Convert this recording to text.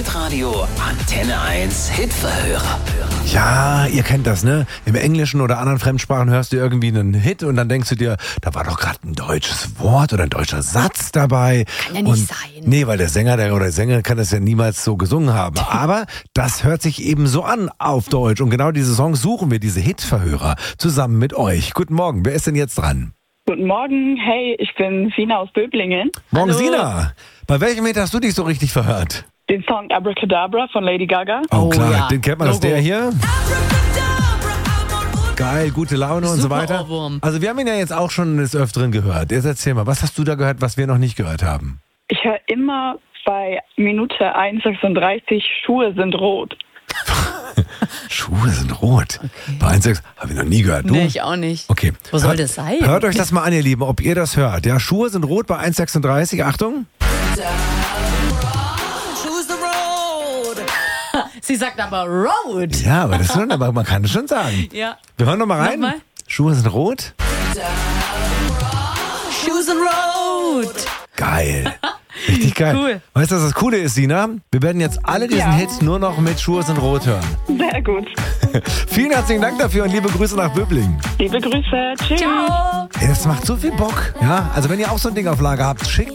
Hitradio Antenne 1 Hitverhörer. Ja, ihr kennt das, ne? Im Englischen oder anderen Fremdsprachen hörst du irgendwie einen Hit und dann denkst du dir, da war doch gerade ein deutsches Wort oder ein deutscher Satz dabei. Kann ja nicht sein. Nee, weil der Sänger oder die Sängerin kann das ja niemals so gesungen haben. Aber das hört sich eben so an auf Deutsch. Und genau diese Songs suchen wir, diese Hitverhörer, zusammen mit euch. Guten Morgen, wer ist denn jetzt dran? Guten Morgen, hey, ich bin Sina aus Böblingen. Morgen, Hallo. Sina. Bei welchem Hit hast du dich so richtig verhört? Den Song Abracadabra von Lady Gaga. Oh klar, ja. den kennt man, das ist Logo. der hier. Geil, gute Laune und so Super weiter. Ohrwurm. Also wir haben ihn ja jetzt auch schon des Öfteren gehört. Jetzt erzähl mal, was hast du da gehört, was wir noch nicht gehört haben? Ich höre immer bei Minute 1,36 Schuhe sind rot. Schuhe sind rot. Bei 1,6 habe ich noch nie gehört. Du? Nee, ich auch nicht. Okay. Wo soll das sein? Hört euch das mal an, ihr Lieben, ob ihr das hört. Ja, Schuhe sind rot bei 1,36. Achtung. Sie sagt aber Road. Ja, aber, aber man kann es schon sagen. Ja. Wir hören noch mal rein. Nochmal. Schuhe sind rot. Shoes and Road. Geil. Richtig geil. Cool. Weißt du, was das Coole ist, Sina? Wir werden jetzt alle diesen Ja. Hits nur noch mit Schuhe sind rot hören. Sehr gut. Vielen herzlichen Dank dafür und liebe Grüße nach Böblingen. Liebe Grüße. Tschüss. Ciao. Hey, das macht so viel Bock. Ja, also wenn ihr auch so ein Ding auf Lager habt, schickt